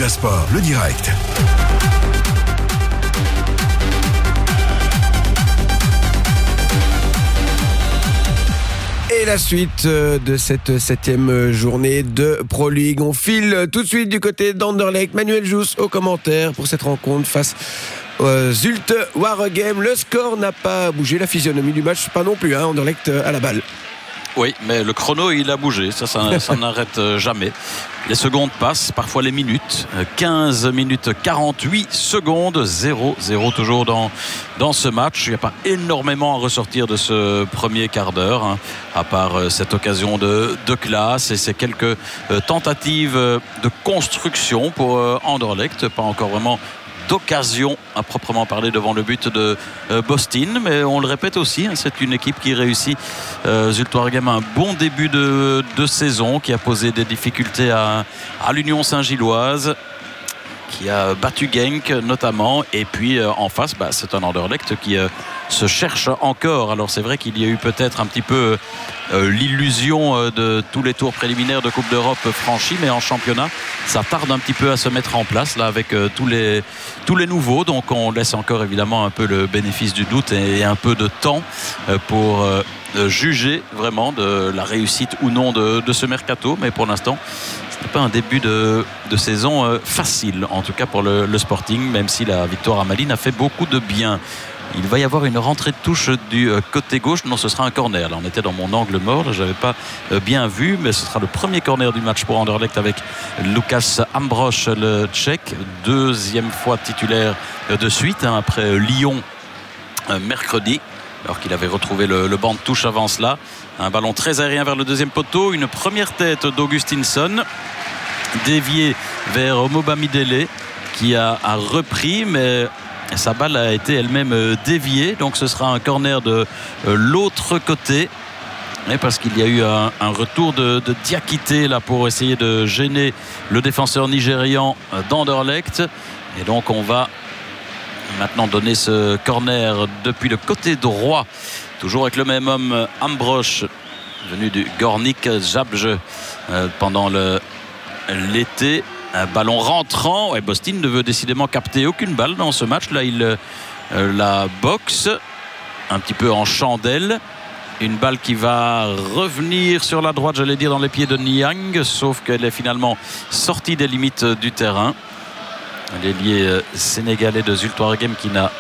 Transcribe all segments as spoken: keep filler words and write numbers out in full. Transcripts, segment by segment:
Flash Sport, le direct. Et la suite de cette septième journée de Pro League. On file tout de suite du côté d'Anderlecht. Manuel Jousse au commentaire pour cette rencontre face aux Zulte Waregem. Le score n'a pas bougé, la physionomie du match pas non plus, hein. Anderlecht à la balle. Oui, mais le chrono, il a bougé. Ça, ça, ça n'arrête jamais. Les secondes passent, parfois les minutes. quinze minutes quarante-huit secondes. zéro zéro toujours dans, dans ce match. Il n'y a pas énormément à ressortir de ce premier quart d'heure, hein, à part cette occasion de, de classe et ces quelques tentatives de construction pour Anderlecht. Pas encore vraiment d'occasion à proprement parler devant le but de euh, Bostin, mais on le répète aussi, hein, c'est une équipe qui réussit. euh, Zulte Waregem un bon début de, de saison, qui a posé des difficultés à, à l'Union Saint-Gilloise, qui a battu Genk notamment, et puis euh, en face bah, c'est un Anderlecht qui euh, se cherche encore. Alors c'est vrai qu'il y a eu peut-être un petit peu euh, l'illusion euh, de tous les tours préliminaires de Coupe d'Europe franchis, mais en championnat ça tarde un petit peu à se mettre en place là avec euh, tous les tous les nouveaux, donc on laisse encore évidemment un peu le bénéfice du doute et un peu de temps euh, pour euh, juger vraiment de la réussite ou non de, de ce mercato, mais pour l'instant ce n'est pas un début de, de saison euh, facile, en tout cas pour le, le Sporting, même si la victoire à Malines a fait beaucoup de bien. Il va y avoir une rentrée de touche du euh, côté gauche. Non, ce sera un corner. Là, on était dans mon angle mort, je n'avais pas euh, bien vu, mais ce sera le premier corner du match pour Anderlecht avec Lukas Ambrosch, le Tchèque, deuxième fois titulaire euh, de suite, hein, après euh, Lyon euh, mercredi, alors qu'il avait retrouvé le, le banc de touche avant cela. Un ballon très aérien vers le deuxième poteau, une première tête d'Augustinsson déviée vers Omobamidele qui a, a repris, mais sa balle a été elle-même déviée, donc ce sera un corner de l'autre côté, mais parce qu'il y a eu un, un retour de, de Diakité là pour essayer de gêner le défenseur nigérian d'Anderlecht, et donc on va maintenant donner ce corner depuis le côté droit, toujours avec le même homme, Ambrosch, venu du Gornik Zabrze euh, pendant le, l'été. Un ballon rentrant. Et Bostin ne veut décidément capter aucune balle dans ce match. Là, il euh, la boxe un petit peu en chandelle. Une balle qui va revenir sur la droite, j'allais dire, dans les pieds de Niang, sauf qu'elle est finalement sortie des limites du terrain. L'ailier sénégalais de Zulte Waregem qui n'a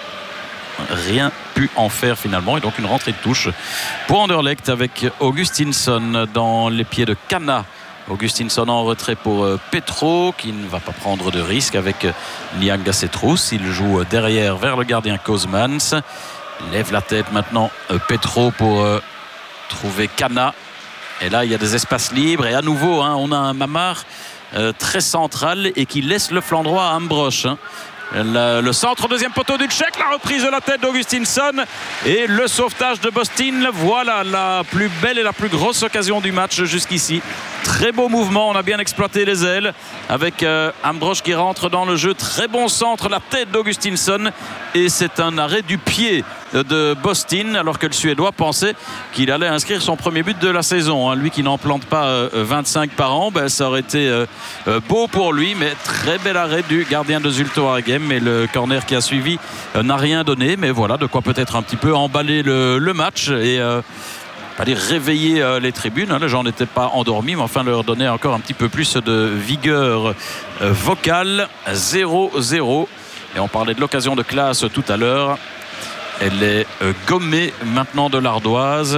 rien pu en faire finalement, et donc une rentrée de touche pour Anderlecht avec Augustinsson dans les pieds de Kana. Augustinsson en retrait pour Petro, qui ne va pas prendre de risque avec Niang à ses trousses. Il joue derrière vers le gardien Kozmans. Il lève la tête maintenant Petro pour trouver Kana, et là il y a des espaces libres, et à nouveau hein, on a un Mamar euh, très central et qui laisse le flanc droit à Ambrosch, hein. Le, le centre, deuxième poteau du Tchèque, la reprise de la tête d'Augustinsson et le sauvetage de Bostin. Voilà la plus belle et la plus grosse occasion du match jusqu'ici. Très beau mouvement, on a bien exploité les ailes avec euh, Ambrosch qui rentre dans le jeu. Très bon centre, la tête d'Augustinsson, et c'est un arrêt du pied de Bostin, alors que le Suédois pensait qu'il allait inscrire son premier but de la saison, hein. Lui qui n'en plante pas euh, vingt-cinq par an, ben, ça aurait été euh, euh, beau pour lui, mais très bel arrêt du gardien de Zulte Waregem, mais le corner qui a suivi euh, n'a rien donné, mais voilà de quoi peut-être un petit peu emballer le, le match et euh, pas dire réveiller euh, les tribunes, hein. Les gens n'étaient pas endormis, mais enfin leur donner encore un petit peu plus de vigueur euh, vocale. Zéro zéro, et on parlait de l'occasion de classe tout à l'heure. Elle est euh, gommée maintenant de l'Ardoise,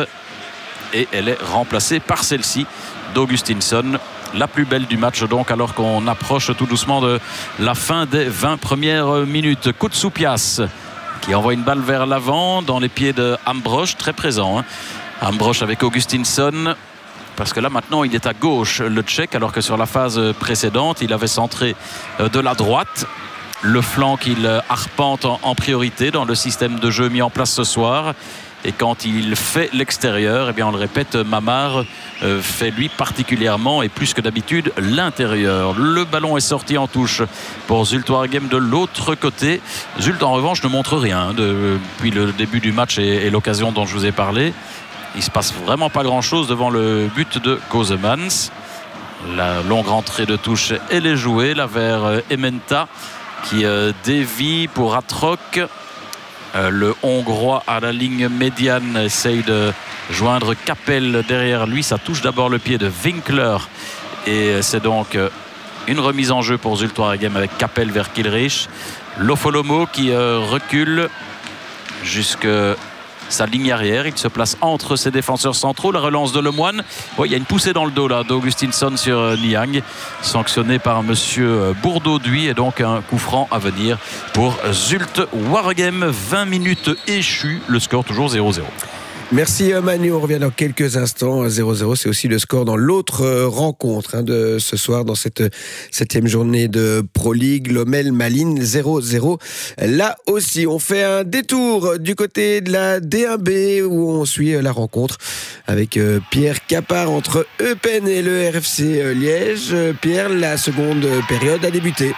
et elle est remplacée par celle-ci d'Augustinsson, la plus belle du match donc, alors qu'on approche tout doucement de la fin des vingt premières minutes. Koutsoupias qui envoie une balle vers l'avant dans les pieds de Ambrosch, très présent, hein. Ambrosch avec Augustinsson, parce que là maintenant il est à gauche, le Tchèque, alors que sur la phase précédente il avait centré de la droite, le flanc qu'il arpente en priorité dans le système de jeu mis en place ce soir. Et quand il fait l'extérieur, eh bien on le répète, Mamar euh, fait lui particulièrement et plus que d'habitude l'intérieur. Le ballon est sorti en touche pour Zulte Waregem de l'autre côté. Zulte en revanche ne montre rien de, depuis le début du match et, et l'occasion dont je vous ai parlé. Il ne se passe vraiment pas grand chose devant le but de Kozemans. La longue rentrée de touche, elle est jouée là vers Ementa qui euh, dévie pour Atroc. Euh, le Hongrois à la ligne médiane essaye de joindre Capel derrière lui. Ça touche d'abord le pied de Winkler et c'est donc euh, une remise en jeu pour Zulte Waregem avec Capel vers Kilrich. Lofolomo qui euh, recule jusque sa ligne arrière. Il se place entre ses défenseurs centraux. La relance de Lemoine. Oh, il y a une poussée dans le dos là d'Augustinson sur euh, Niang, sanctionné par monsieur Bourdeau-Duy, et donc un coup franc à venir pour Zulte Waregem. vingt minutes échues, le score toujours zéro zéro. Merci Manu, on revient dans quelques instants. zéro zéro, c'est aussi le score dans l'autre rencontre hein, de ce soir, dans cette septième journée de Pro League. Lommel Malines zéro zéro. Là aussi, on fait un détour du côté de la D un B où on suit la rencontre avec Pierre Capard entre Eupen et le R F C Liège. Pierre, la seconde période a débuté.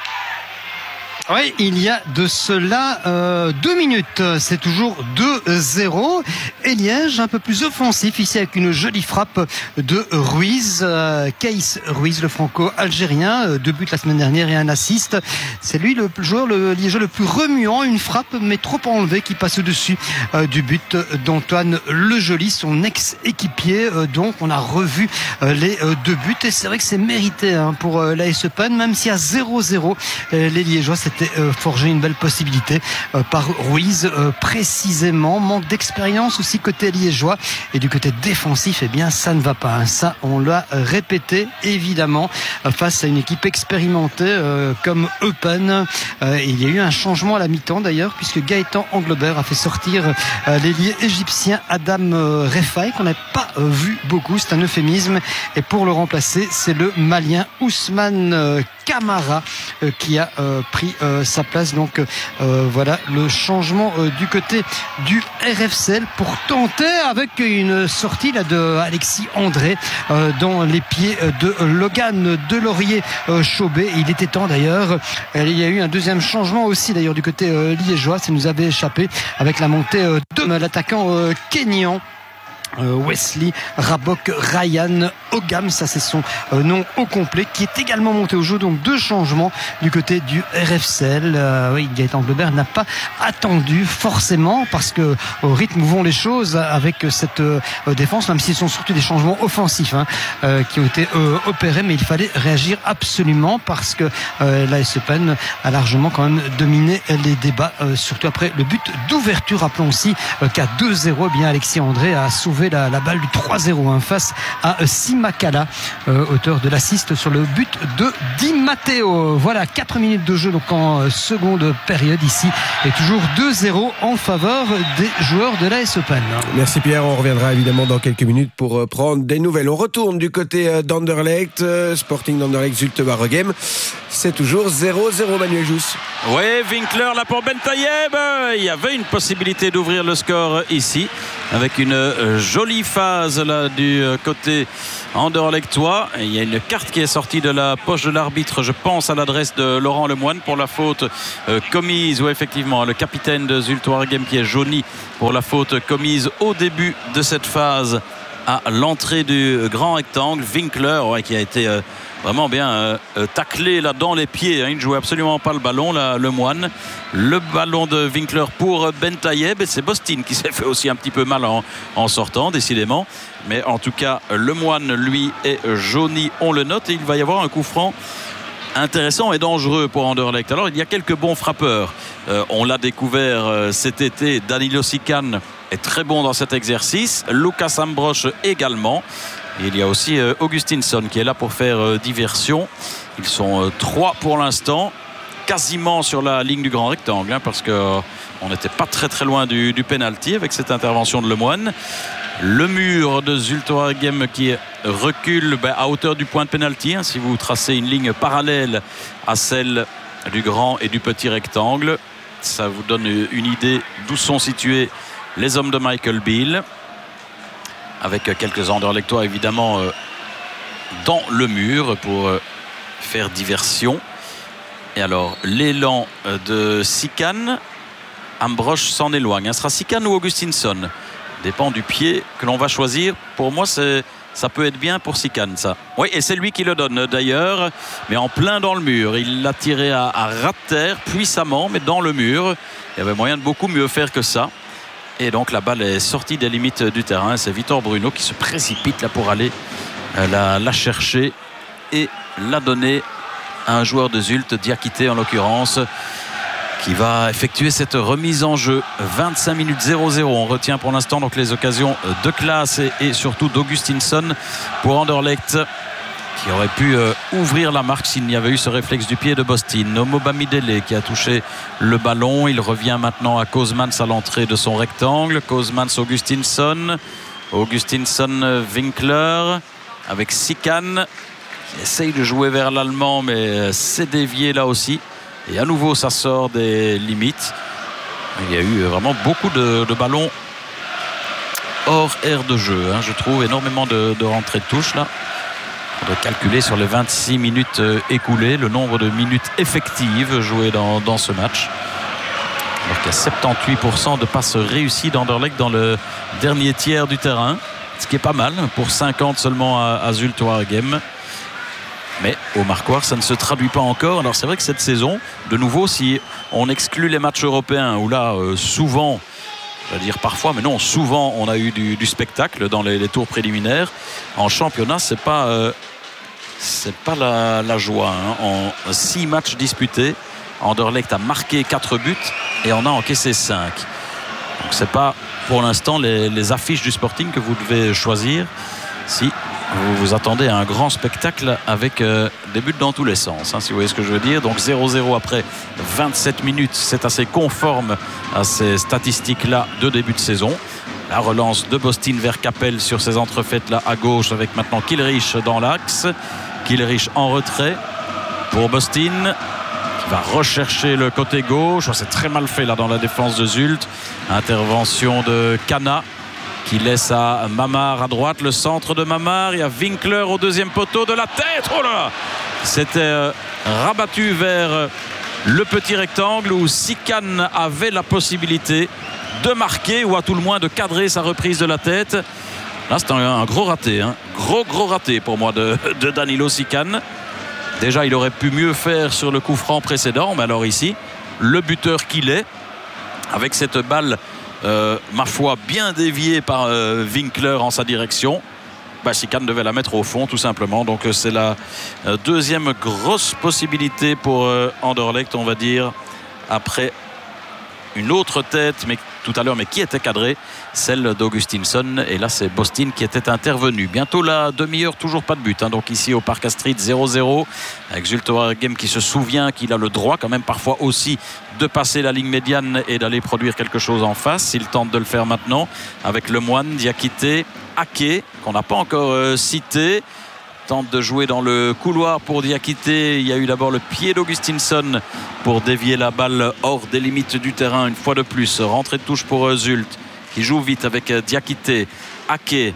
Oui, il y a de cela euh, deux minutes. C'est toujours deux zéro. Et Liège un peu plus offensif ici avec une jolie frappe de Ruiz. Euh, Keïs Ruiz, le franco-algérien. Euh, deux buts la semaine dernière et un assist. C'est lui le joueur le liégeois le plus remuant. Une frappe mais trop enlevée qui passe au-dessus euh, du but d'Antoine Lejoli, son ex-équipier. Euh, donc on a revu euh, les euh, deux buts. Et c'est vrai que c'est mérité hein, pour euh, l'A S Eupen. Même si à zéro zéro, euh, les Liégeois c'était Euh, forger une belle possibilité euh, par Ruiz euh, précisément. Manque d'expérience aussi côté liégeois, et du côté défensif, eh bien ça ne va pas hein. Ça on l'a répété évidemment euh, face à une équipe expérimentée euh, comme Eupen. Euh, il y a eu un changement à la mi-temps d'ailleurs, puisque Gaëtan Anglebert a fait sortir euh, l'ailier égyptien Adam euh, Refai, qu'on n'a pas euh, vu beaucoup, c'est un euphémisme, et pour le remplacer c'est le Malien Ousmane euh, Camara euh, qui a euh, pris euh, sa place. Donc euh, voilà le changement euh, du côté du R F C L pour tenter avec une sortie là de Alexis André euh, dans les pieds de Logan Delaurier euh, Chaubet. Il était temps d'ailleurs. Il y a eu un deuxième changement aussi d'ailleurs du côté euh, liégeois, ça nous avait échappé avec la montée euh, de l'attaquant euh, kényan Wesley Rabok Ryan Ogam, ça c'est son nom au complet, qui est également monté au jeu. Donc deux changements du côté du R F C L. Euh, oui, Gaëtan Anglebert n'a pas attendu forcément, parce que au rythme où vont les choses avec cette euh, défense, même si ce sont surtout des changements offensifs hein, euh, qui ont été euh, opérés, mais il fallait réagir absolument, parce que euh, l'A S Eupen a largement quand même dominé les débats, euh, surtout après le but d'ouverture. Rappelons aussi euh, qu'à deux zéro, eh bien Alexis André a sauvé La, la balle du trois zéro hein, face à Simakala, euh, auteur de l'assist sur le but de Di Matteo. Voilà, quatre minutes de jeu donc en euh, seconde période ici, et toujours deux zéro en faveur des joueurs de l'A S Eupen. Merci Pierre, on reviendra évidemment dans quelques minutes pour euh, prendre des nouvelles. On retourne du côté euh, d'Anderlecht, euh, Sporting d'Anderlecht Zulte Waregem. C'est toujours zéro zéro, Manuel Jousse. Oui, Winkler là pour Bentayeb. Il y avait une possibilité d'ouvrir le score ici, avec une euh, jolie phase là du côté anderlechtois. Il y a une carte qui est sortie de la poche de l'arbitre, je pense à l'adresse de Laurent Lemoine, pour la faute euh, commise, ou effectivement le capitaine de Zulte Waregem qui est jauni pour la faute commise au début de cette phase à l'entrée du grand rectangle. Winkler ouais, qui a été euh, vraiment bien euh, taclé là dans les pieds, hein. Il ne jouait absolument pas le ballon là, Lemoine. Le ballon de Winkler pour Bentayeb, et c'est Bostin qui s'est fait aussi un petit peu mal en, en sortant décidément, mais en tout cas Lemoine lui est jauni, on le note, et il va y avoir un coup franc intéressant et dangereux pour Anderlecht. Alors il y a quelques bons frappeurs, euh, on l'a découvert euh, cet été. Danilo Sican est très bon dans cet exercice, Lucas Ambrosch également. Et il y a aussi euh, Augustinson qui est là pour faire euh, diversion. Ils sont euh, trois pour l'instant, quasiment sur la ligne du grand rectangle, hein, parce qu'on euh, n'était pas très très loin du, du penalty avec cette intervention de Lemoine. Le mur de Zulte Waregem qui recule ben, à hauteur du point de penalty, hein, si vous tracez une ligne parallèle à celle du grand et du petit rectangle. Ça vous donne une idée d'où sont situés les hommes de Michael Beale, avec quelques anderlechtois évidemment euh, dans le mur pour euh, faire diversion. Et alors l'élan de Sican, Ambrosch s'en éloigne. Ce sera Sican ou Augustinson, dépend du pied que l'on va choisir. Pour moi c'est Ça peut être bien pour Sikan, ça. Oui, et c'est lui qui le donne d'ailleurs, mais en plein dans le mur. Il l'a tiré à, à ras de terre, puissamment, mais dans le mur. Il y avait moyen de beaucoup mieux faire que ça. Et donc la balle est sortie des limites du terrain. C'est Victor Bruno qui se précipite là pour aller euh, la, la chercher et la donner à un joueur de Zulte, Diakité en l'occurrence, qui va effectuer cette remise en jeu. Vingt-cinq minutes zéro zéro. On retient pour l'instant donc les occasions de Klaas et, et surtout d'Augustinsson pour Anderlecht, qui aurait pu euh, ouvrir la marque s'il n'y avait eu ce réflexe du pied de Bostin. Nomo Bamidele qui a touché le ballon. Il revient maintenant à Kozmans à l'entrée de son rectangle. Kozmans, Augustinsson. Augustinsson, Winkler avec Sikan qui essaye de jouer vers l'Allemand, mais c'est dévié là aussi. Et à nouveau, ça sort des limites. Il y a eu vraiment beaucoup de, de ballons hors aire de jeu. Hein. Je trouve énormément de, de rentrées de touche là. On doit calculer sur les vingt-six minutes écoulées le nombre de minutes effectives jouées dans, dans ce match. Alors qu'il y a soixante-dix-huit pour cent de passes réussies d'Anderlecht dans le dernier tiers du terrain. Ce qui est pas mal pour cinquante seulement à, à Zulte Waregem. Mais au marquoir, ça ne se traduit pas encore. Alors c'est vrai que cette saison, de nouveau, si on exclut les matchs européens, où là, euh, souvent, je vais dire parfois, mais non, souvent, on a eu du, du spectacle dans les, les tours préliminaires. En championnat, c'est pas, euh, c'est pas la, la joie. Hein. En six matchs disputés, Anderlecht a marqué quatre buts et en a encaissé cinq. Donc c'est pas, pour l'instant, les, les affiches du Sporting que vous devez choisir. Si vous vous attendez à un grand spectacle avec euh, des buts dans tous les sens, hein, si vous voyez ce que je veux dire. Donc zéro zéro après vingt-sept minutes, c'est assez conforme à ces statistiques-là de début de saison. La relance de Bostin vers Capel sur ces entrefaites-là à gauche, avec maintenant Kilrich dans l'axe. Kilrich en retrait pour Bostin, qui va rechercher le côté gauche. C'est très mal fait là dans la défense de Zulte. Intervention de Kana, qui laisse à Mamar à droite, le centre de Mamar. Il y a Winkler au deuxième poteau de la tête. Oh là, c'était euh, rabattu vers euh, le petit rectangle où Sikan avait la possibilité de marquer, ou à tout le moins de cadrer sa reprise de la tête. Là, c'est un, un gros raté, hein. gros gros raté pour moi de, de Danilo Sikan. Déjà, il aurait pu mieux faire sur le coup franc précédent, mais alors ici, le buteur qu'il est, avec cette balle Euh, ma foi bien dévié par euh, Winkler en sa direction, bah, Sikan devait la mettre au fond tout simplement. Donc euh, c'est la euh, deuxième grosse possibilité pour euh, Anderlecht, on va dire, après une autre tête mais tout à l'heure, mais qui était cadrée, celle d'Augustinsson. Et là c'est Bostin qui était intervenu. Bientôt la demi-heure, toujours pas de but, hein. Donc ici au Parc Astrid, zéro zéro, avec Zulte Waregem qui se souvient qu'il a le droit quand même parfois aussi de passer la ligne médiane et d'aller produire quelque chose en face. Il tente de le faire maintenant avec Lemoine, Diakité, Ake, qu'on n'a pas encore euh, cité. Tente de jouer dans le couloir pour Diakité. Il y a eu d'abord le pied d'Augustinsson pour dévier la balle hors des limites du terrain une fois de plus. Rentrée de touche pour Zulte qui joue vite avec Diakité, Ake,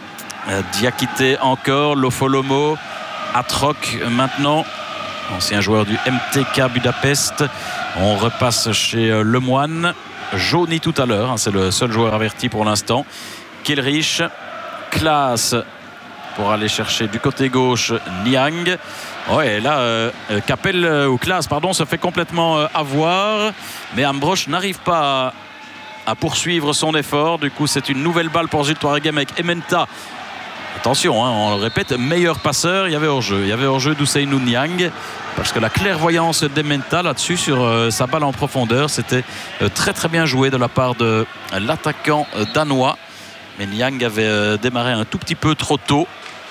Diakité encore, Lofolomo, Atrok maintenant, ancien joueur du M T K Budapest. On repasse chez Lemoine, jauni tout à l'heure, hein, c'est le seul joueur averti pour l'instant. Kilrich, Klaas pour aller chercher du côté gauche Niang. Ouais, là, euh, Capel euh, ou Klaas, pardon, se fait complètement euh, avoir, mais Ambrosch n'arrive pas à, à poursuivre son effort. Du coup, c'est une nouvelle balle pour Zulte Waregem avec Ementa. Attention, hein, on le répète, meilleur passeur. Il y avait hors-jeu, il y avait hors-jeu d'Ousseinou Niang, parce que la clairvoyance d'Ementa là-dessus sur euh, sa balle en profondeur, c'était euh, très très bien joué de la part de l'attaquant euh, danois. Mais Niang avait euh, démarré un tout petit peu trop tôt,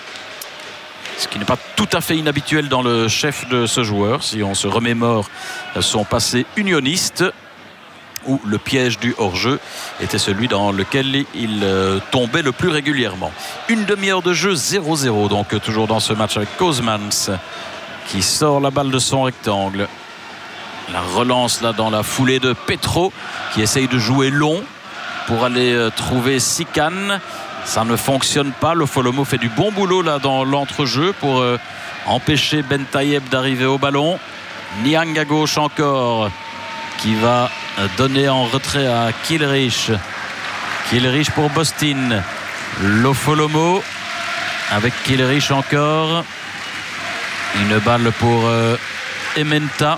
ce qui n'est pas tout à fait inhabituel dans le chef de ce joueur, si on se remémore son passé unioniste, où le piège du hors-jeu était celui dans lequel il euh, tombait le plus régulièrement. Une demi-heure de jeu, zéro zéro, donc euh, toujours dans ce match avec Kozmans qui sort la balle de son rectangle. La relance là dans la foulée de Petro qui essaye de jouer long pour aller euh, trouver Sikan. Ça ne fonctionne pas. Le Folomo fait du bon boulot là dans l'entrejeu pour euh, empêcher Ben Taïeb d'arriver au ballon. Niang à gauche encore, qui va donner en retrait à Kilrich. Kilrich pour Bostin. Lofolomo avec Killerich encore. Une balle pour euh, Ementa.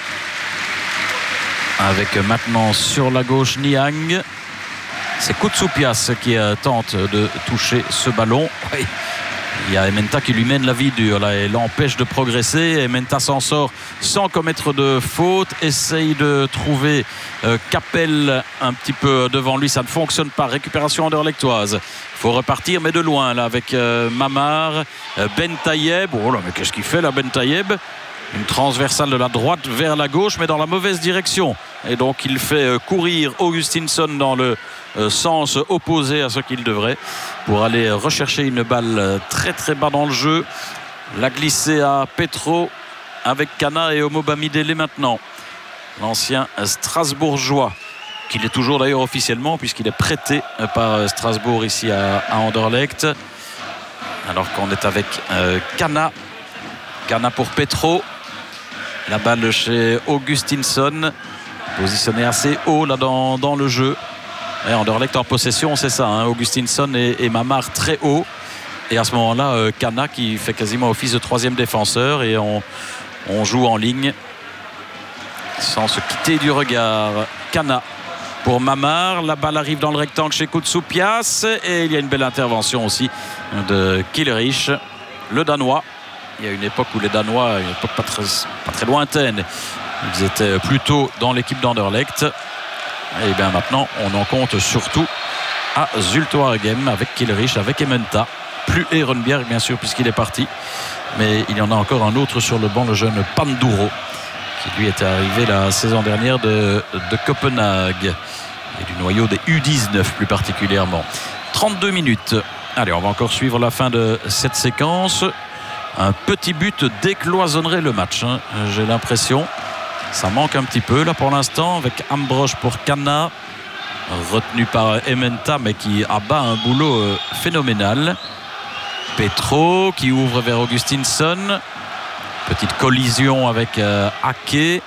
Avec maintenant sur la gauche Niang. C'est Koutsoupias qui euh, tente de toucher ce ballon. Oui. Il y a Ementa qui lui mène la vie dure là, et l'empêche de progresser. Ementa s'en sort sans commettre de faute. Essaye de trouver euh, Capel un petit peu devant lui. Ça ne fonctionne pas. Récupération anderlechtoise. Il faut repartir, mais de loin là avec euh, Mamar, euh, Bentayeb. Oh là, mais qu'est-ce qu'il fait là, Bentayeb? Une transversale de la droite vers la gauche, mais dans la mauvaise direction. Et donc il fait euh, courir Augustinsson dans le euh, sens opposé à ce qu'il devrait, pour aller rechercher une balle euh, très très bas dans le jeu. La glisser à Petro avec Kana et Omo Bamidele maintenant. L'ancien Strasbourgeois, qu'il est toujours d'ailleurs officiellement, puisqu'il est prêté par Strasbourg ici à, à Anderlecht. Alors qu'on est avec euh, Kana. Kana pour Petro. La balle chez Augustinsson, positionné assez haut là dans, dans le jeu. Et Anderlecht en possession, c'est ça, hein, Augustinsson et, et Mamar très haut. Et à ce moment-là, euh, Kana qui fait quasiment office de troisième défenseur, et on, on joue en ligne sans se quitter du regard. Kana pour Mamar, la balle arrive dans le rectangle chez Koutsoupias, et il y a une belle intervention aussi de Killerich, le Danois. Il y a une époque où les Danois, une époque pas très, pas très lointaine, ils étaient plutôt dans l'équipe d'Anderlecht. Et bien maintenant, on en compte surtout à Zulte Waregem avec Killerich, avec Ementa. Plus Ehrenbjerg, bien sûr, puisqu'il est parti. Mais il y en a encore un autre sur le banc, le jeune Panduro, qui lui était arrivé la saison dernière de, de Copenhague. Et du noyau des U dix-neuf plus particulièrement. trente-deux minutes. Allez, on va encore suivre la fin de cette séquence. Un petit but décloisonnerait le match, hein. J'ai l'impression. Ça manque un petit peu là pour l'instant, avec Ambrosch pour Kana, retenu par Ementa, mais qui abat un boulot euh, phénoménal. Petro qui ouvre vers Augustinsson. Petite collision avec euh, Ake.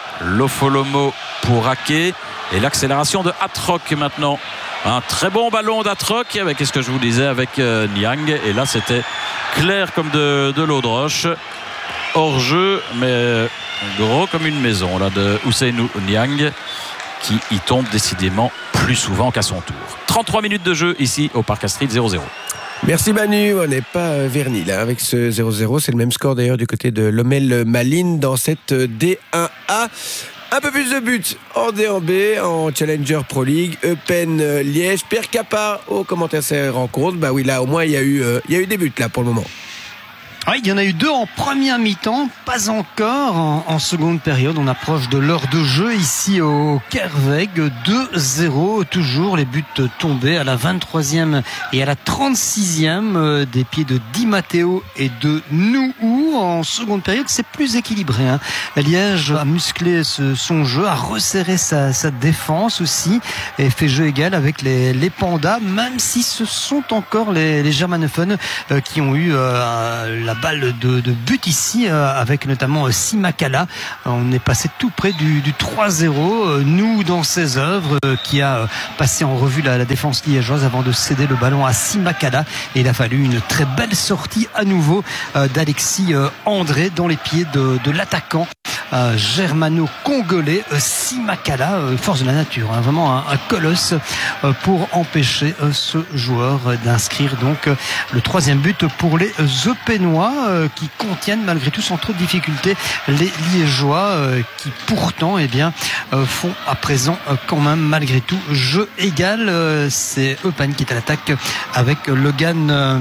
Lofolomo pour Ake. Et l'accélération de Atroc maintenant. Un très bon ballon d'Atroc avec, qu'est-ce que je vous disais, avec euh, Niang. Et là, c'était clair comme de, de l'eau de roche. Hors jeu, mais gros comme une maison là, de Ousseynou Niang, qui y tombe décidément plus souvent qu'à son tour. trente-trois minutes de jeu ici au Parc Astrid, zéro zéro. Merci Manu, on n'est pas verni là avec ce zéro zéro. C'est le même score d'ailleurs du côté de Lommel Malines dans cette D un A. Un peu plus de buts en D un B, en Challenger Pro League, Eupen Liège. Pierre Cappa au commentaire de ces rencontres. Bah oui, là au moins il y a eu, euh, il y a eu des buts là pour le moment. Oui, il y en a eu deux en première mi-temps, pas encore en, en seconde période. On approche de l'heure de jeu ici au Kerweg. deux zéro, toujours les buts tombés à la vingt-troisième et à la trente-sixième des pieds de Di Matteo et de Nouhou. En seconde période, c'est plus équilibré, hein. Liège a musclé ce, son jeu, a resserré sa, sa défense aussi, et fait jeu égal avec les, les Pandas, même si ce sont encore les, les germanophones euh, qui ont eu euh, la balle de, de but ici, euh, avec notamment euh, Simakala. On est passé tout près du, du trois zéro. Euh, nous, dans ses œuvres, euh, qui a euh, passé en revue la, la défense liégeoise avant de céder le ballon à Simakala. Et il a fallu une très belle sortie à nouveau euh, d'Alexis euh, André dans les pieds de, de l'attaquant euh, germano-congolais euh, Simakala, euh, force de la nature, hein, vraiment un, un colosse euh, pour empêcher euh, ce joueur euh, d'inscrire donc euh, le troisième but pour les Eupénois, euh, qui contiennent malgré tout sans trop de difficultés les Liégeois, euh, qui pourtant eh bien, euh, font à présent euh, quand même malgré tout jeu égal. Euh, c'est Eupen qui est à l'attaque avec Logan euh,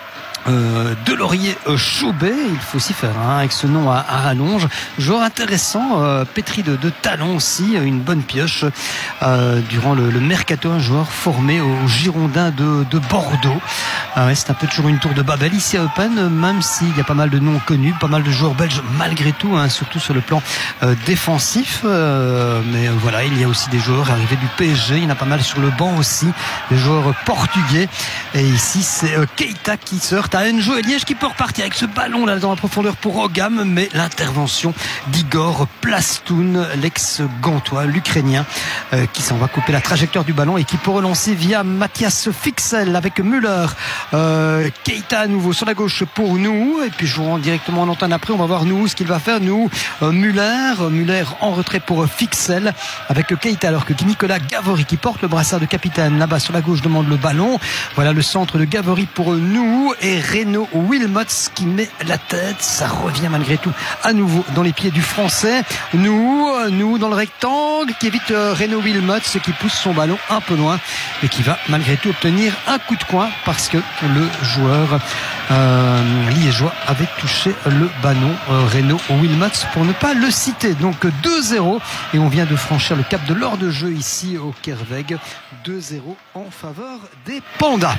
Euh, Delaurier euh, Choubet, il faut aussi faire hein, avec ce nom à, à rallonge. Joueur intéressant, euh, pétri de, de talent aussi, une bonne pioche euh, durant le, le mercato, un joueur formé aux Girondins de, de Bordeaux. Euh, ouais, c'est un peu toujours une tour de Babel ici à Eupen, même s'il y a pas mal de noms connus, pas mal de joueurs belges malgré tout, hein, surtout sur le plan euh, défensif. Euh, mais euh, voilà, il y a aussi des joueurs arrivés du P S G, il y en a pas mal sur le banc aussi, des joueurs portugais. Et ici, c'est euh, Keita qui sort à Enjo et Liège qui peut repartir avec ce ballon là dans la profondeur pour Ogam, mais l'intervention d'Igor Plastoun, l'ex-gantois, l'Ukrainien, euh, qui s'en va couper la trajectoire du ballon et qui peut relancer via Mathias Fixel avec Müller. Euh, Keita à nouveau sur la gauche pour nous, et puis jouons directement en antenne après. On va voir nous ce qu'il va faire. Nous, euh, Müller, Müller en retrait pour Fixel avec Keita, alors que Nicolas Gavory qui porte le brassard de capitaine là-bas sur la gauche demande le ballon. Voilà le centre de Gavory pour nous et Renaud Wilmots qui met la tête. Ça revient malgré tout à nouveau dans les pieds du Français. Nous, nous dans le rectangle qui évite Renaud Wilmots qui pousse son ballon un peu loin et qui va malgré tout obtenir un coup de coin parce que le joueur euh, liégeois avait touché le ballon, euh, Renaud Wilmots pour ne pas le citer. Donc deux zéro et on vient de franchir le cap de l'heure de jeu ici au Kerweg. deux zéro en faveur des Pandas.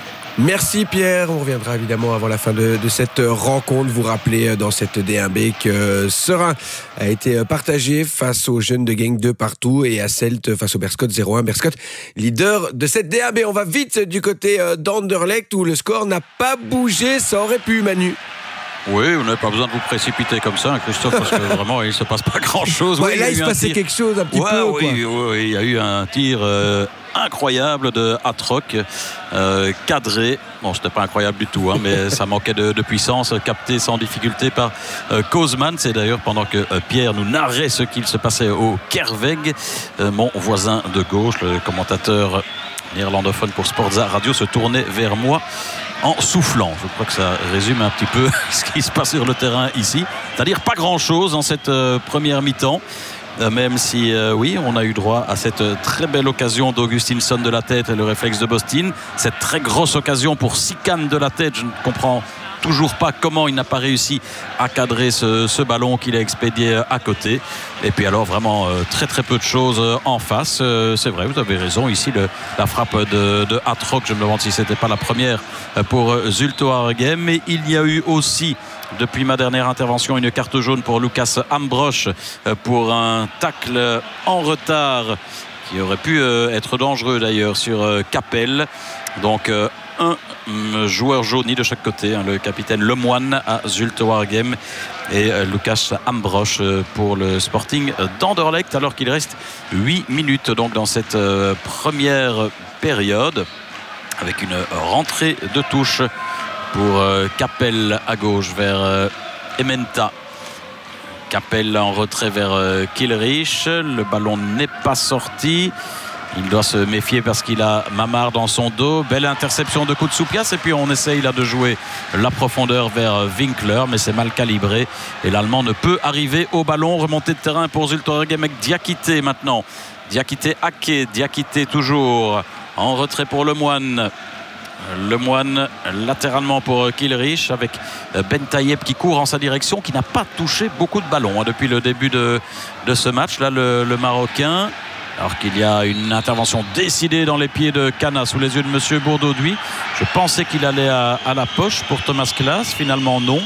Merci Pierre, on reviendra évidemment avant la fin de, de cette rencontre. Vous rappelez dans cette D un B que Serein a été partagé face aux jeunes de Genk deux partout et à Celt face au Berscott zéro un. Berscott leader de cette D un B. On va vite du côté d'Anderlecht où le score n'a pas bougé, ça aurait pu Manu. Oui, vous n'avez pas besoin de vous précipiter comme ça, Christophe, parce que vraiment, il ne se passe pas grand-chose. Ouais, oui, là, il, il se passait tir... quelque chose un petit ouais, peu. Oui, quoi. oui, il y a eu un tir euh, incroyable de Hatrock, euh, cadré. Bon, c'était pas incroyable du tout, hein, mais ça manquait de, de puissance, capté sans difficulté par euh, Kozman. C'est d'ailleurs pendant que euh, Pierre nous narrait ce qu'il se passait au Kerweg, euh, mon voisin de gauche, le commentateur néerlandophone pour Sportza Radio, se tournait vers moi en soufflant. Je crois que ça résume un petit peu ce qui se passe sur le terrain ici. C'est-à-dire pas grand-chose dans cette euh, première mi-temps. Euh, même si, euh, oui, on a eu droit à cette euh, très belle occasion d'Augustinson de la tête et le réflexe de Bostin. Cette très grosse occasion pour Sican de la tête. Je ne comprends toujours pas comment il n'a pas réussi à cadrer ce, ce ballon qu'il a expédié à côté. Et puis alors vraiment euh, très très peu de choses en face. Euh, c'est vrai, vous avez raison. Ici le, la frappe de, de Hatrock, je me demande si c'était pas la première pour Zulte Waregem. Mais il y a eu aussi depuis ma dernière intervention une carte jaune pour Lucas Ambrosch pour un tacle en retard qui aurait pu être dangereux d'ailleurs sur Capel. Donc un joueur jauni de chaque côté, hein, le capitaine Lemoine à Zulte Waregem et Lucas Ambrosch pour le Sporting d'Anderlecht, alors qu'il reste huit minutes donc dans cette première période avec une rentrée de touche pour Capel à gauche vers Ementa. Capel en retrait vers Kilrich, le ballon n'est pas sorti. Il doit se méfier parce qu'il a Mamard dans son dos. Belle interception de Koutsoupias. Et puis on essaye là de jouer la profondeur vers Winkler, mais c'est mal calibré. Et l'Allemand ne peut arriver au ballon. Remontée de terrain pour Zulte Waregem avec Diakité maintenant. Diakité Ake. Diakité toujours en retrait pour Lemoine. Lemoine latéralement pour Kilrich avec Ben Taïeb qui court en sa direction, qui n'a pas touché beaucoup de ballons hein, depuis le début de, de ce match. Là le, le Marocain, alors qu'il y a une intervention décidée dans les pieds de Cana sous les yeux de Monsieur Bourdauduit. Je pensais qu'il allait à, à la poche pour Thomas Klaas, finalement non.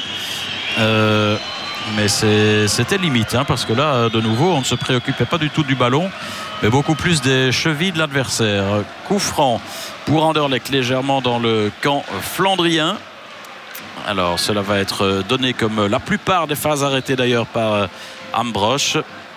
Euh, mais c'était limite hein, parce que là de nouveau on ne se préoccupait pas du tout du ballon mais beaucoup plus des chevilles de l'adversaire. Coup franc pour Anderlecht légèrement dans le camp flandrien. Alors cela va être donné comme la plupart des phases arrêtées d'ailleurs par Ambrosch.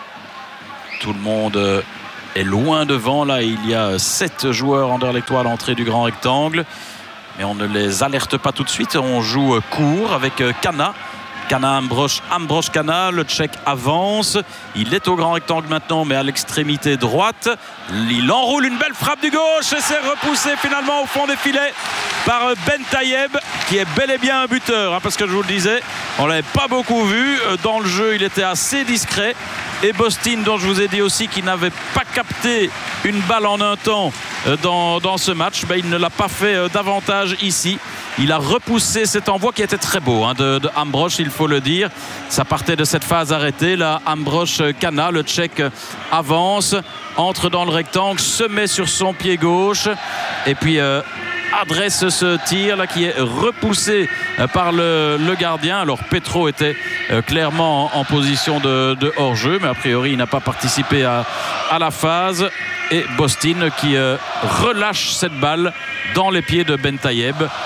Tout le monde est loin devant. Là il y a sept joueurs anderlechtois à l'entrée du grand rectangle, mais on ne les alerte pas tout de suite. On joue court avec Cana. Cana, Ambrosch, Ambrosch, Cana, le Tchèque avance, il est au grand rectangle maintenant mais à l'extrémité droite, il enroule une belle frappe du gauche et c'est repoussé finalement au fond des filets par Ben Taïeb qui est bel et bien un buteur hein, parce que je vous le disais, on ne l'avait pas beaucoup vu dans le jeu, il était assez discret. Et Bostin dont je vous ai dit aussi qu'il n'avait pas capté une balle en un temps dans, dans ce match, ben, il ne l'a pas fait davantage ici. Il a repoussé cet envoi qui était très beau hein, de, de Ambrosch, il faut le dire. Ça partait de cette phase arrêtée. Là, Ambrosch Cana, le Tchèque avance, entre dans le rectangle, se met sur son pied gauche et puis euh, adresse ce tir là qui est repoussé par le, le gardien. Alors Petro était euh, clairement en, en position de, de hors-jeu, mais a priori il n'a pas participé à, à la phase. Et Bostin qui euh, relâche cette balle dans les pieds de Ben Taïeb.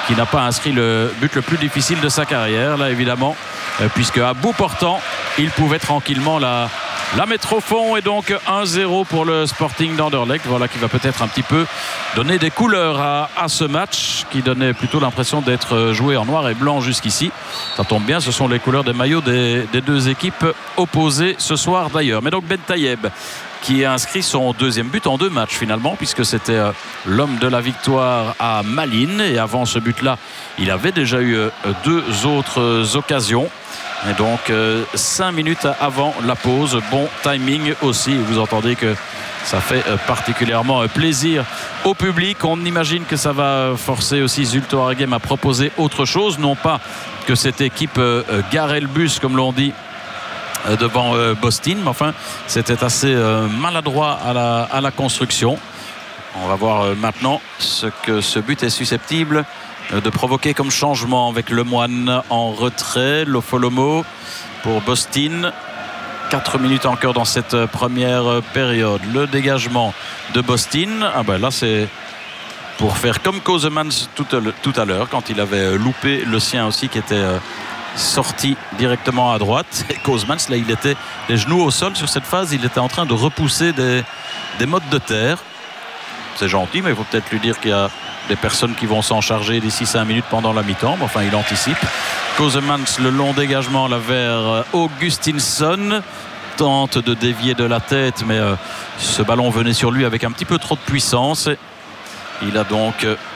qui n'a pas inscrit le but le plus difficile de sa carrière, là évidemment, euh, puisque à bout portant, il pouvait tranquillement la, la mettre au fond. Et donc un zéro pour le Sporting d'Anderlecht, voilà, qui va peut-être un petit peu donner des couleurs à, à ce match, qui donnait plutôt l'impression d'être joué en noir et blanc jusqu'ici. Ça tombe bien, ce sont les couleurs des maillots des, des deux équipes opposées ce soir d'ailleurs. Mais donc Bentayeb, qui a inscrit son deuxième but en deux matchs finalement, puisque c'était euh, l'homme de la victoire à Malines, et avant ce but-là, il avait déjà eu euh, deux autres euh, occasions. Et donc euh, cinq minutes avant la pause, bon timing aussi. Vous entendez que ça fait euh, particulièrement euh, plaisir au public. On imagine que ça va forcer aussi Zulte Waregem à proposer autre chose, non pas que cette équipe euh, garait le bus comme l'on dit devant euh, Boston, mais enfin c'était assez euh, maladroit à la, à la construction. On va voir euh, maintenant ce que ce but est susceptible euh, de provoquer comme changement, avec Lemoine en retrait, Lofolomo pour Boston. Quatre minutes encore dans cette première période. Le dégagement de Boston, ah ben là c'est pour faire comme Kosemans tout, tout à l'heure, quand il avait loupé le sien aussi, qui était euh, sorti directement à droite. Et Kosemans, là, il était les genoux au sol sur cette phase. Il était en train de repousser des, des mottes de terre. C'est gentil, mais il faut peut-être lui dire qu'il y a des personnes qui vont s'en charger d'ici cinq minutes pendant la mi-temps. Mais enfin, il anticipe. Kosemans, le long dégagement là vers Augustinsson, tente de dévier de la tête, mais euh, ce ballon venait sur lui avec un petit peu trop de puissance. Il a donc euh,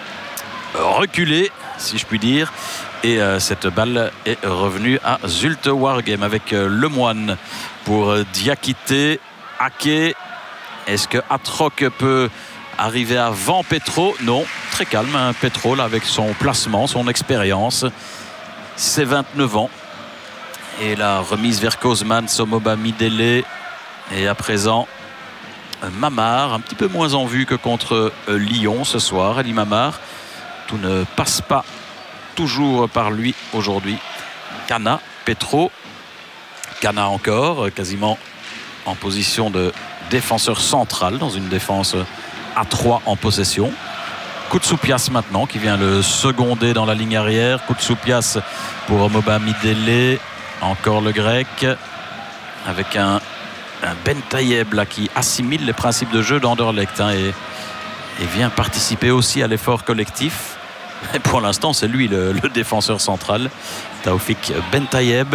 reculé, si je puis dire. Et euh, cette balle est revenue à Zulte Waregem avec euh, Lemoine pour euh, Diakité, Ake. Est-ce que Atroc peut arriver avant Petro? Non, très calme, hein, Petro là, avec son placement, son expérience. C'est vingt-neuf ans. Et la remise vers Kosemans, Somoba Midele. Et à présent, Mamar, un petit peu moins en vue que contre euh, Lyon ce soir. Ali Mamar, tout ne passe pas toujours par lui aujourd'hui. Cana, Petro, Cana encore, quasiment en position de défenseur central dans une défense à trois en possession. Koutsoupias maintenant qui vient le seconder dans la ligne arrière. Koutsoupias pour Moba Midele, encore le grec, avec un, un Bentayeb là qui assimile les principes de jeu d'Anderlecht, hein, et, et vient participer aussi à l'effort collectif. Et pour l'instant, c'est lui le, le défenseur central, Taoufik Bentayeb,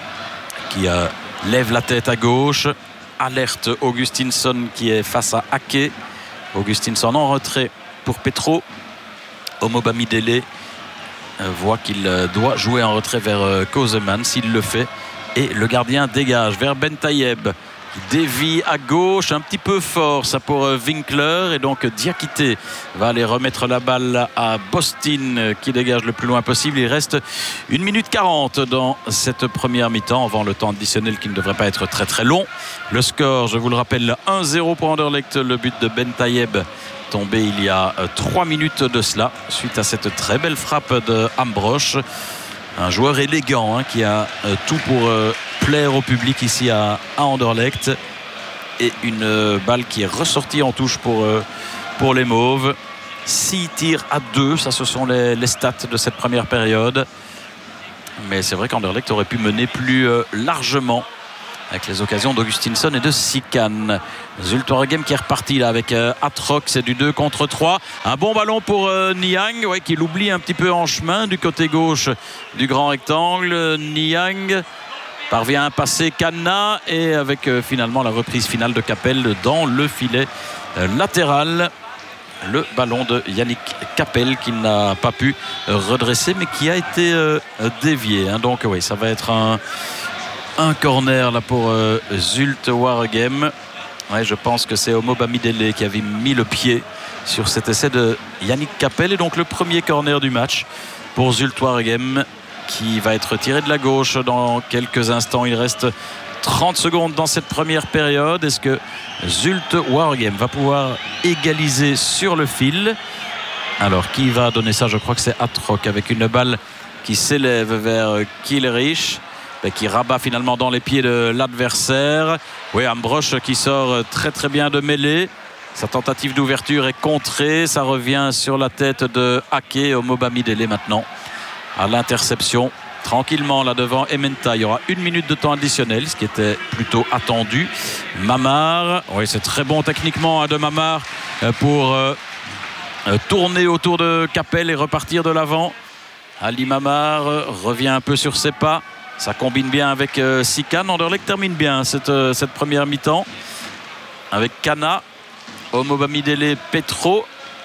qui euh, lève la tête à gauche, alerte Augustinsson qui est face à Ake. Augustinsson en retrait pour Petro. Omoba Midele euh, voit qu'il euh, doit jouer en retrait vers euh, Kosemans, s'il le fait. Et le gardien dégage vers Bentayeb, qui dévie à gauche, un petit peu fort, ça pour euh, Winkler. Et donc Diakité va aller remettre la balle à Boston, euh, qui dégage le plus loin possible. Il reste une minute quarante dans cette première mi-temps, avant le temps additionnel qui ne devrait pas être très très long. Le score, je vous le rappelle, un zéro pour Anderlecht. Le but de Bentayeb tombé il y a trois minutes de cela, suite à cette très belle frappe de Ambrosch, un joueur élégant, hein, qui a euh, tout pour euh, plaire au public ici à, à Anderlecht. Et une euh, balle qui est ressortie en touche pour, euh, pour les Mauves. Six tirs à deux, ça ce sont les, les stats de cette première période. Mais c'est vrai qu'Anderlecht aurait pu mener plus euh, largement, avec les occasions d'Augustinsson et de Sikan. Zulte Waregem qui est reparti là avec euh, Atroc, c'est du deux contre trois. Un bon ballon pour euh, Niang, ouais, qui l'oublie un petit peu en chemin du côté gauche du grand rectangle. Niang parvient à passer Cana, et avec euh, finalement la reprise finale de Capel dans le filet euh, latéral. Le ballon de Yannick Capel qui n'a pas pu euh, redresser, mais qui a été euh, dévié, hein. Donc oui, ça va être un Un corner là pour euh, Zulte Waregem. Ouais, je pense que c'est Omoba Midele qui avait mis le pied sur cet essai de Yannick Capel. Et donc le premier corner du match pour Zulte Waregem, qui va être tiré de la gauche dans quelques instants. Il reste trente secondes dans cette première période. Est-ce que Zulte Waregem va pouvoir égaliser sur le fil? Alors qui va donner ça? Je crois que c'est Atroc, avec une balle qui s'élève vers Killerich, qui rabat finalement dans les pieds de l'adversaire. Oui, Ambrosch qui sort très très bien de mêlée. Sa tentative d'ouverture est contrée. Ça revient sur la tête de Ake. Omobamidele maintenant à l'interception. Tranquillement là devant Ementa. Il y aura une minute de temps additionnel, ce qui était plutôt attendu. Mamar, oui, c'est très bon techniquement hein, de Mamar pour euh, tourner autour de Capel et repartir de l'avant. Ali Mamar revient un peu sur ses pas. Ça combine bien avec euh, Sikan. Anderlecht termine bien cette, euh, cette première mi-temps avec Kana, Omobamidele, Petro.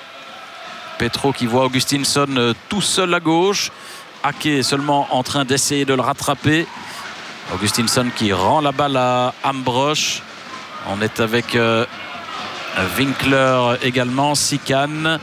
Petro qui voit Augustinsson euh, tout seul à gauche. Ake est seulement en train d'essayer de le rattraper. Augustinsson qui rend la balle à Ambrosch. On est avec euh, Winkler également. Sikan.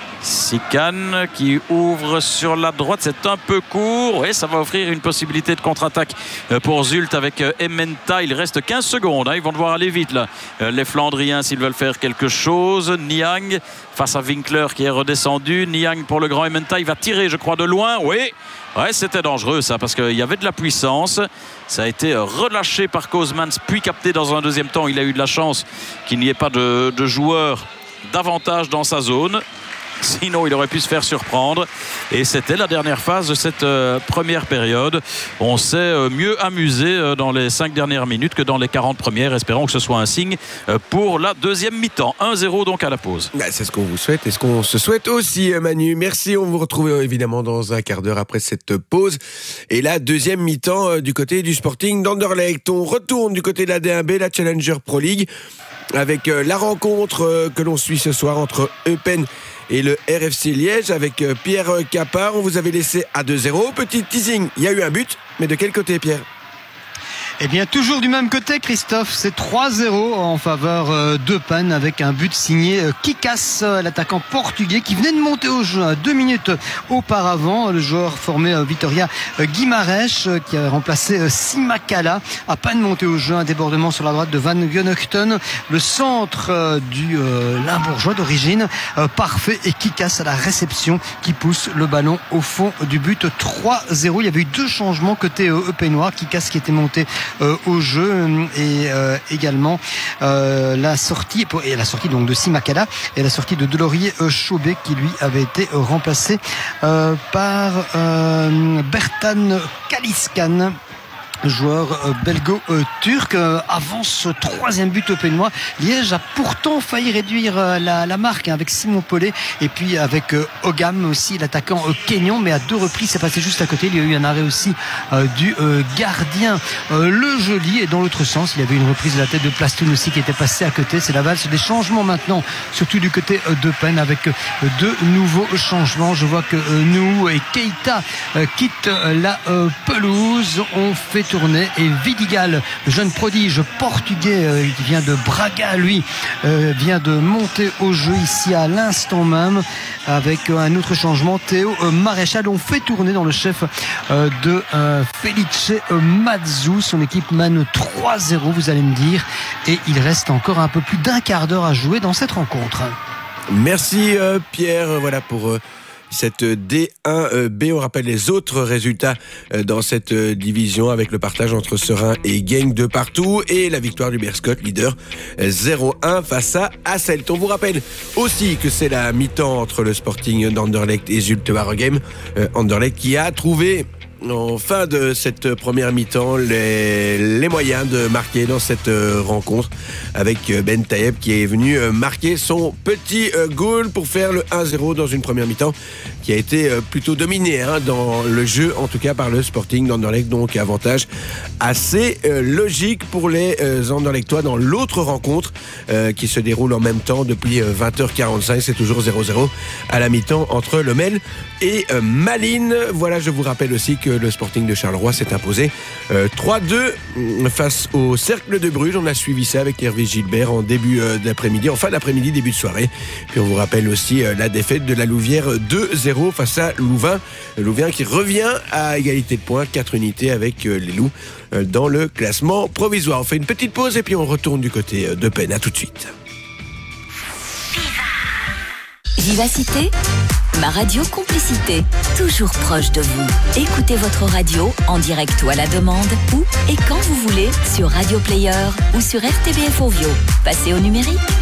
Sikan qui ouvre sur la droite. C'est un peu court. Oui, ça va offrir une possibilité de contre-attaque pour Zulte avec Ementa. Il reste quinze secondes. Hein. Ils vont devoir aller vite là. Les Flandriens s'ils veulent faire quelque chose. Niang face à Winkler qui est redescendu. Niang pour le grand Ementa. Il va tirer, je crois, de loin. Oui. Ouais, c'était dangereux ça parce qu'il y avait de la puissance. Ça a été relâché par Kozmans puis capté dans un deuxième temps. Il a eu de la chance qu'il n'y ait pas de, de joueurs davantage dans sa zone. Sinon, il aurait pu se faire surprendre. Et c'était la dernière phase de cette euh, première période. On s'est euh, mieux amusé euh, dans les cinq dernières minutes que dans les quarante premières. Espérons que ce soit un signe euh, pour la deuxième mi-temps. un zéro donc à la pause. Bah, c'est ce qu'on vous souhaite et ce qu'on se souhaite aussi, Manu. Merci. On vous retrouve euh, évidemment dans un quart d'heure après cette pause. Et la deuxième mi-temps euh, du côté du Sporting d'Anderlecht. On retourne du côté de la D un B, la Challenger Pro League, avec euh, la rencontre euh, que l'on suit ce soir entre Eupen et le R F C Liège avec Pierre Capard. On vous avait laissé à deux zéro. Petit teasing, il y a eu un but, mais de quel côté, Pierre ? Eh bien, toujours du même côté, Christophe. C'est trois zéro en faveur d'Eupen avec un but signé Kikas, l'attaquant portugais qui venait de monter au jeu deux minutes auparavant. Le joueur formé Vitoria Guimarães qui a remplacé Simakala. À peine monté au jeu, un débordement sur la droite de Van Gunneuchten. Le centre du euh, Limbourgeois d'origine euh, parfait et Kikas à la réception qui pousse le ballon au fond du but. Trois zéro. Il y avait eu deux changements côté euh, Eupenois. Kikas qui était monté Euh, au jeu et euh, également euh, la sortie et la sortie donc de Simakala et la sortie de Delorier euh, Chauvet qui lui avait été euh, remplacé euh, par euh, Bertan Kaliskan, joueur euh, belgo-turc. Euh, avant ce troisième but eupenois, Liège a pourtant failli réduire euh, la, la marque hein, avec Simon Paulet et puis avec euh, Ogam aussi, l'attaquant euh, kényan, mais à deux reprises c'est passé juste à côté. Il y a eu un arrêt aussi euh, du euh, gardien euh, Le Joli, et dans l'autre sens il y avait une reprise de la tête de Plastoun aussi qui était passée à côté. C'est la valse des changements maintenant, surtout du côté euh, d'Eupen avec euh, deux nouveaux changements. Je vois que euh, nous et Keita euh, quittent euh, la euh, pelouse. On fait tourner et Vidigal, le jeune prodige portugais euh, qui vient de Braga, lui euh, vient de monter au jeu ici à l'instant même avec euh, un autre changement. Théo euh, Maréchal. On fait tourner dans le chef euh, de euh, Felice euh, Mazzu. Son équipe mène trois zéro, vous allez me dire, et il reste encore un peu plus d'un quart d'heure à jouer dans cette rencontre. Merci euh, Pierre, voilà pour euh... cette D un B. On rappelle les autres résultats dans cette division avec le partage entre Serein et Genk de partout et la victoire du Berscott, leader zéro un face à Hasselt. On vous rappelle aussi que c'est la mi-temps entre le Sporting d'Anderlecht et Zulte Waregem. Euh, Anderlecht qui a trouvé en fin de cette première mi-temps les, les moyens de marquer dans cette euh, rencontre avec Ben Taïeb qui est venu euh, marquer son petit euh, goal pour faire le un zéro dans une première mi-temps qui a été euh, plutôt dominée hein, dans le jeu, en tout cas par le Sporting d'Anderlecht. Donc avantage assez euh, logique pour les euh, Anderlechtois dans l'autre rencontre euh, qui se déroule en même temps depuis euh, vingt heures quarante-cinq. C'est toujours zéro zéro à la mi-temps entre Le Mel et euh, Malines. Voilà, je vous rappelle aussi que le Sporting de Charleroi s'est imposé euh, trois deux face au Cercle de Bruges. On a suivi ça avec Hervé Gilbert en début euh, d'après-midi, en fin d'après-midi, début de soirée. Puis on vous rappelle aussi euh, la défaite de la Louvière deux zéro face à Louvain. Louvain qui revient à égalité de points, quatre unités avec euh, les Loups euh, dans le classement provisoire. On fait une petite pause et puis on retourne du côté euh, d'Eupen. À tout de suite. Vivacité, ma radio complicité, toujours proche de vous. Écoutez votre radio en direct ou à la demande, où et quand vous voulez, sur Radio Player ou sur R T B F Ovio. Passez au numérique.